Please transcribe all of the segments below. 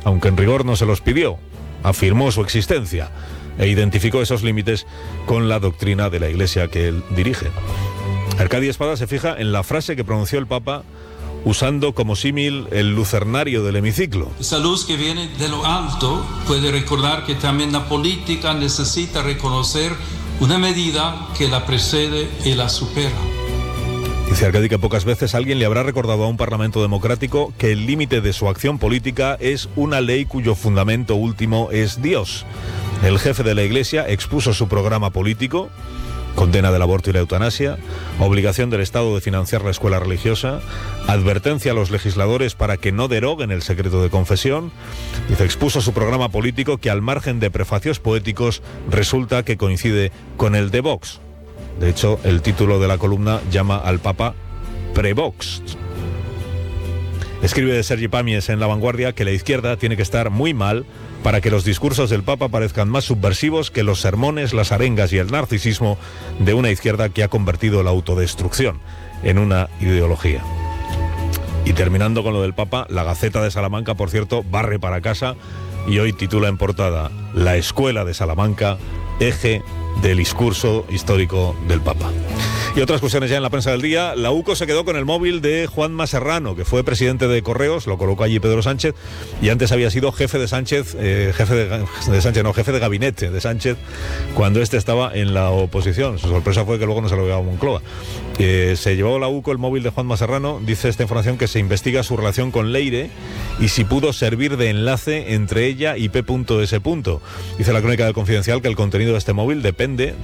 aunque en rigor no se los pidió. Afirmó su existencia e identificó esos límites con la doctrina de la Iglesia que él dirige. Arcadio Espada se fija en la frase que pronunció el Papa usando como símil el lucernario del hemiciclo. Esa luz que viene de lo alto puede recordar que también la política necesita reconocer una medida que la precede y la supera. Dice Arcadi que pocas veces alguien le habrá recordado a un parlamento democrático que el límite de su acción política es una ley cuyo fundamento último es Dios. El jefe de la Iglesia expuso su programa político: condena del aborto y la eutanasia, obligación del Estado de financiar la escuela religiosa, advertencia a los legisladores para que no deroguen el secreto de confesión. Dice, expuso su programa político que, al margen de prefacios poéticos, resulta que coincide con el de Vox. De hecho, el título de la columna llama al Papa pre-Vox. Escribe Sergi Pàmies en La Vanguardia que la izquierda tiene que estar muy mal para que los discursos del Papa parezcan más subversivos que los sermones, las arengas y el narcisismo de una izquierda que ha convertido la autodestrucción en una ideología. Y terminando con lo del Papa, la Gaceta de Salamanca, por cierto, barre para casa y hoy titula en portada: La Escuela de Salamanca, eje del discurso histórico del Papa. Y otras cuestiones ya en la prensa del día. La UCO se quedó con el móvil de Juanma Serrano, que fue presidente de Correos, lo colocó allí Pedro Sánchez, y antes había sido jefe de Sánchez, jefe de gabinete de Sánchez, cuando este estaba en la oposición. Su sorpresa fue que luego no se lo llevaba a Moncloa. Se llevó la UCO el móvil de Juanma Serrano. Dice esta información que se investiga su relación con Leire y si pudo servir de enlace entre ella y P.S. Dice la crónica del Confidencial que el contenido de este móvil depende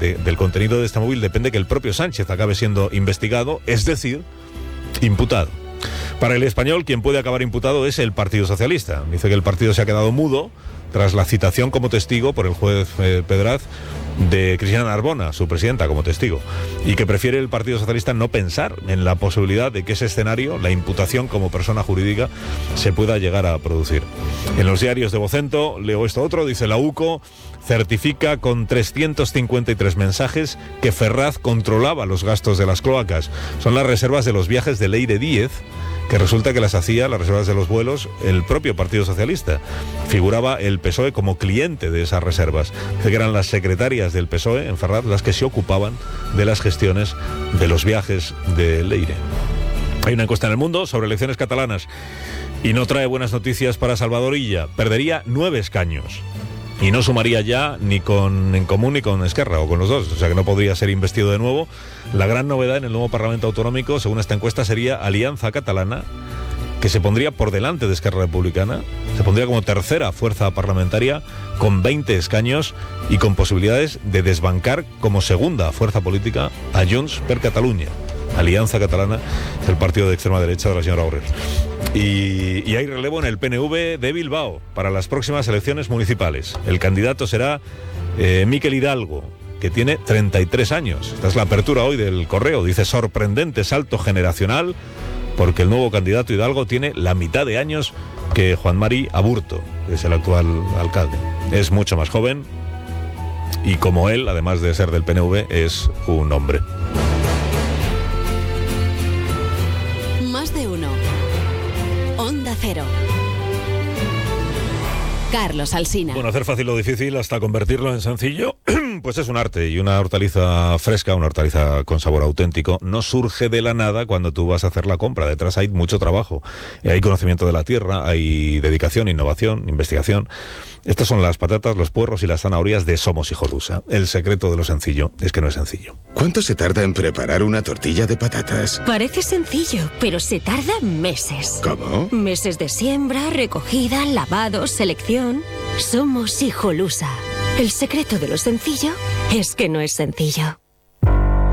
que el propio Sánchez acabe siendo investigado, es decir, imputado. Para El Español, quien puede acabar imputado es el Partido Socialista. Dice que el partido se ha quedado mudo tras la citación como testigo por el juez Pedraz de Cristina Narbona, su presidenta, como testigo, y que prefiere el Partido Socialista no pensar en la posibilidad de que ese escenario, la imputación como persona jurídica, se pueda llegar a producir. En los diarios de Vocento leo esto otro. Dice la UCO certifica con 353 mensajes que Ferraz controlaba los gastos de las cloacas. Son las reservas de los viajes de Leire Díez, que resulta que las hacía, las reservas de los vuelos, el propio Partido Socialista. Figuraba el PSOE como cliente de esas reservas. Dice que eran las secretarias del PSOE en Ferraz las que se ocupaban de las gestiones de los viajes de Leire. Hay una encuesta en El Mundo sobre elecciones catalanas y no trae buenas noticias para Salvador Illa. Perdería 9 escaños. Y no sumaría ya ni con En Común ni con Esquerra, o con los dos, o sea que no podría ser investido de nuevo. La gran novedad en el nuevo Parlamento Autonómico, según esta encuesta, sería Alianza Catalana, que se pondría por delante de Esquerra Republicana, se pondría como tercera fuerza parlamentaria con 20 escaños y con posibilidades de desbancar como segunda fuerza política a Junts per Catalunya. Alianza Catalana es el partido de extrema derecha de la señora Borrell. Y hay relevo en el PNV de Bilbao para las próximas elecciones municipales. El candidato será Mikel Hidalgo, que tiene 33 años. Esta es la apertura hoy del Correo. Dice: sorprendente salto generacional, porque el nuevo candidato Hidalgo tiene la mitad de años que Juan Mari Aburto, que es el actual alcalde. Es mucho más joven y, como él, además de ser del PNV, es un hombre. Más de uno. Onda Cero. Carlos Alsina. Bueno, hacer fácil lo difícil hasta convertirlo en sencillo, pues es un arte. Y una hortaliza fresca, una hortaliza con sabor auténtico, no surge de la nada cuando tú vas a hacer la compra. Detrás hay mucho trabajo. Hay conocimiento de la tierra, hay dedicación, innovación, investigación. Estas son las patatas, los puerros y las zanahorias de Somos Hijolusa. El secreto de lo sencillo es que no es sencillo. ¿Cuánto se tarda en preparar una tortilla de patatas? Parece sencillo, pero se tarda meses. ¿Cómo? Meses de siembra, recogida, lavado, selección. Somos Hijolusa. El secreto de lo sencillo es que no es sencillo.